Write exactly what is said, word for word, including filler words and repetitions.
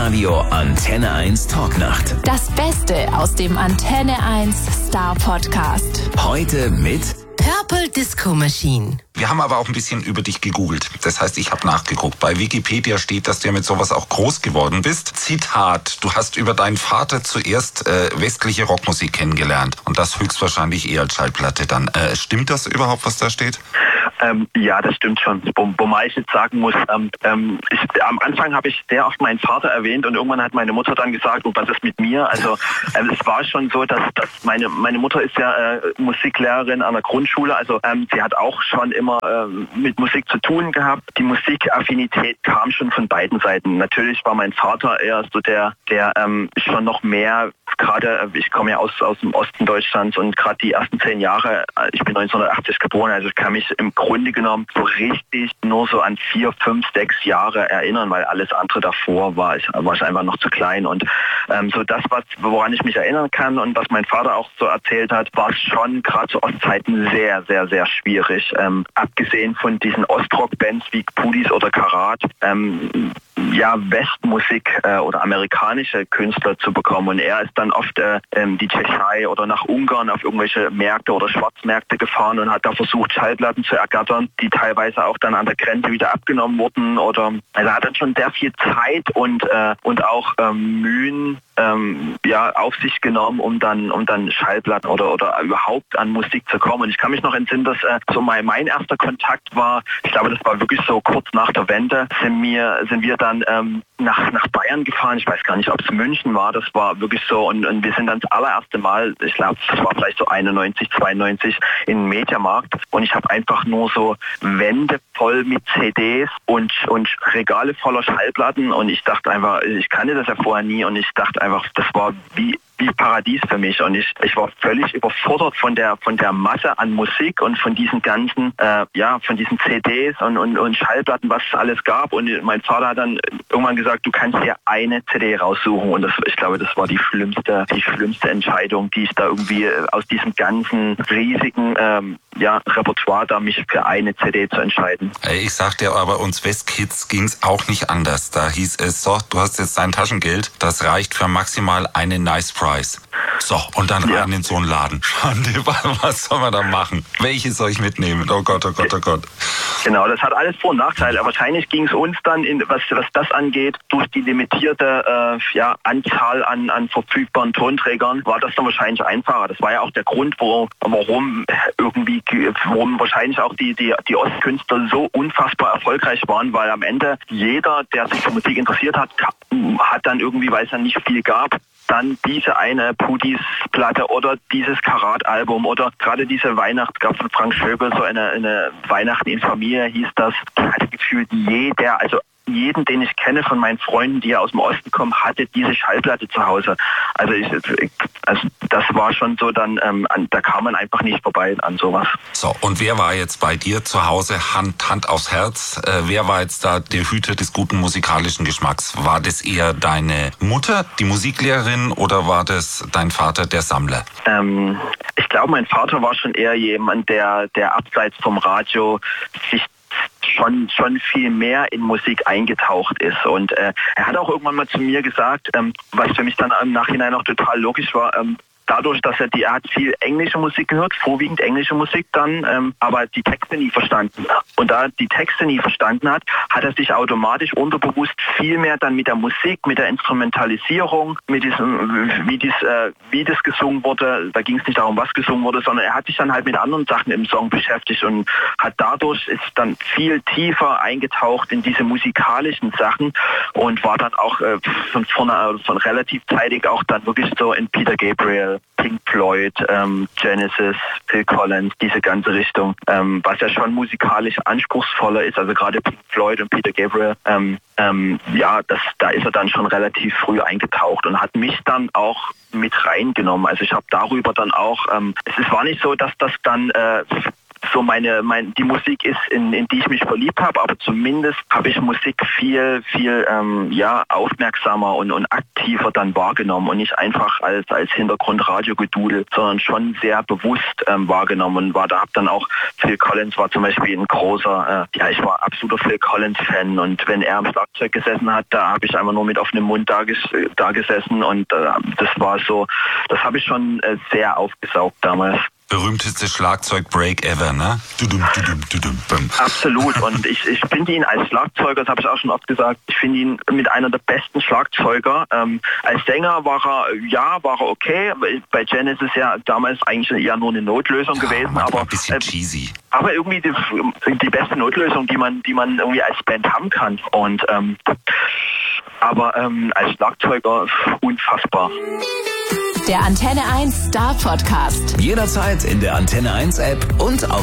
Live-Radio Antenne eins Talknacht. Das Beste aus dem Antenne eins Star Podcast. Heute mit Purple Disco Machine. Wir haben aber auch ein bisschen über dich gegoogelt. Das heißt, ich habe nachgeguckt. Bei Wikipedia steht, dass du ja mit sowas auch groß geworden bist. Zitat, du hast über deinen Vater zuerst äh, westliche Rockmusik kennengelernt. Und das höchstwahrscheinlich eher als Schallplatte dann. Äh, stimmt das überhaupt, was da steht? Ähm, ja, das stimmt schon. Wo, wobei ich jetzt sagen muss, ähm, ähm, ich, am Anfang habe ich sehr oft meinen Vater erwähnt und irgendwann hat meine Mutter dann gesagt, und was ist mit mir? Also ähm, es war schon so, dass, dass meine meine Mutter ist ja äh, Musiklehrerin an der Grundschule, also ähm, sie hat auch schon immer ähm, mit Musik zu tun gehabt. Die Musikaffinität kam schon von beiden Seiten. Natürlich war mein Vater eher so der, der ähm, schon noch mehr, gerade, ich komme ja aus, aus dem Osten Deutschlands und gerade die ersten zehn Jahre, ich bin neunzehnhundertachtzig geboren, also ich kann mich im Grunde genommen so richtig nur so an vier, fünf, sechs Jahre erinnern, weil alles andere davor war ich, war ich einfach noch zu klein. Und ähm, so das, was, woran ich mich erinnern kann und was mein Vater auch so erzählt hat, war es schon gerade zu Ostzeiten sehr, sehr, sehr schwierig. Ähm, abgesehen von diesen Ostrock-Bands wie Pudis oder Karat, ähm, ja, Westmusik äh, oder amerikanische Künstler zu bekommen. Und er ist dann oft äh, ähm, die Tschechei oder nach Ungarn auf irgendwelche Märkte oder Schwarzmärkte gefahren und hat da versucht, Schallplatten zu ergattern, die teilweise auch dann an der Grenze wieder abgenommen wurden. Oder also er hat dann schon sehr viel Zeit und äh, und auch ähm, Mühen ähm, ja auf sich genommen, um dann um dann Schallplatten oder oder überhaupt an Musik zu kommen. Und ich kann mich noch entsinnen, dass äh, so mein, mein erster Kontakt war, ich glaube, das war wirklich so kurz nach der Wende, sind wir sind wir dann ähm, nach nach Bayern gefahren. Ich weiß gar nicht, ob es München war. Das war wirklich so und, und wir sind dann das allererste Mal, ich glaube, das war vielleicht so einundneunzig, zweiundneunzig in den Mediamarkt und ich habe einfach nur so Wände voll mit C Ds und und Regale voller Schallplatten und ich dachte einfach, ich kannte das ja vorher nie und ich dachte einfach, das war wie wie Paradies für mich und ich ich war völlig überfordert von der von der Masse an Musik und von diesen ganzen äh, ja von diesen C Ds und, und und Schallplatten, was es alles gab. Und mein Vater hat dann irgendwann gesagt, du kannst dir eine C D raussuchen und das, ich glaube, das war die schlimmste die schlimmste Entscheidung, die ich da irgendwie aus diesem ganzen riesigen ähm, ja Repertoire da mich für eine C D zu entscheiden. Ich sag dir aber, uns Westkids ging's auch nicht anders. Da hieß es, so, du hast jetzt dein Taschengeld, das reicht für maximal eine Nice Price. So, und dann rein ja. in so einen Laden. Schande, was soll man da machen? Welches soll ich mitnehmen? Oh Gott, oh Gott, oh Gott. Genau, das hat alles Vor- und Nachteile. Wahrscheinlich ging es uns dann, in, was, was das angeht, durch die limitierte äh, ja, Anzahl an, an verfügbaren Tonträgern, war das dann wahrscheinlich einfacher. Das war ja auch der Grund, wo, warum irgendwie, warum wahrscheinlich auch die, die, die Ostkünstler so unfassbar erfolgreich waren, weil am Ende jeder, der sich für Musik interessiert hat, hat dann irgendwie, weil es dann nicht viel gab, dann diese eine Pudis-Platte oder dieses Karat-Album oder gerade diese Weihnacht gab von Frank Schöbel, so eine, eine Weihnachten in Familie hieß das, hatte gefühlt jeder, also jeden, den ich kenne von meinen Freunden, die ja aus dem Osten kommen, hatte diese Schallplatte zu Hause. Also, ich, also das war schon so dann, ähm, an, da kam man einfach nicht vorbei an sowas. So, und wer war jetzt bei dir zu Hause, Hand, Hand aufs Herz, äh, wer war jetzt da der Hüter des guten musikalischen Geschmacks? War das eher deine Mutter, die Musiklehrerin, oder war das dein Vater, der Sammler? Ähm, ich glaube, mein Vater war schon eher jemand, der, der abseits vom Radio sich schon schon viel mehr in Musik eingetaucht ist. Und äh, er hat auch irgendwann mal zu mir gesagt, ähm, was für mich dann im Nachhinein auch total logisch war, ähm, dadurch, dass er die, er hat viel englische Musik gehört, vorwiegend englische Musik dann, ähm, aber die Texte nie verstanden. Und da er die Texte nie verstanden hat, hat er sich automatisch unterbewusst viel mehr dann mit der Musik, mit der Instrumentalisierung, mit diesem, wie dies, äh, wie das gesungen wurde, da ging es nicht darum, was gesungen wurde, sondern er hat sich dann halt mit anderen Sachen im Song beschäftigt und hat dadurch ist dann viel tiefer eingetaucht in diese musikalischen Sachen und war dann auch äh, von vorne, von relativ zeitig auch dann wirklich so in Peter Gabriel, Pink Floyd, ähm, Genesis, Phil Collins, diese ganze Richtung, ähm, was ja schon musikalisch anspruchsvoller ist, also gerade Pink Floyd und Peter Gabriel, ähm, ähm, ja, das, da ist er dann schon relativ früh eingetaucht und hat mich dann auch mit reingenommen. Also ich habe darüber dann auch, ähm, es war nicht so, dass das dann äh, so meine, mein, die Musik ist, in, in die ich mich verliebt habe, aber zumindest habe ich Musik viel, viel ähm, ja, aufmerksamer und, und aktiver dann wahrgenommen und nicht einfach als, als Hintergrundradio-Gedudel, sondern schon sehr bewusst ähm, wahrgenommen und war da, hab dann auch, Phil Collins war zum Beispiel ein großer, äh, ja, ich war absoluter Phil Collins-Fan und wenn er am Schlagzeug gesessen hat, da habe ich einfach nur mit offenem Mund da, ges da gesessen und äh, das war so, das habe ich schon äh, sehr aufgesaugt damals. Berühmteste Schlagzeug-Break ever, ne? Dudum, dudum, dudum, bum. Absolut. Und ich, ich finde ihn als Schlagzeuger, das habe ich auch schon oft gesagt, ich finde ihn mit einer der besten Schlagzeuger. Ähm, als Sänger war er, ja, war er okay. Bei Genesis ja damals eigentlich eher nur eine Notlösung gewesen. Ja, aber ein bisschen äh, cheesy. Aber irgendwie die, die beste Notlösung, die man, die man irgendwie als Band haben kann. Und ähm, aber ähm, als Schlagzeuger unfassbar. Der Antenne eins Star Podcast. Jederzeit in der Antenne eins App und auf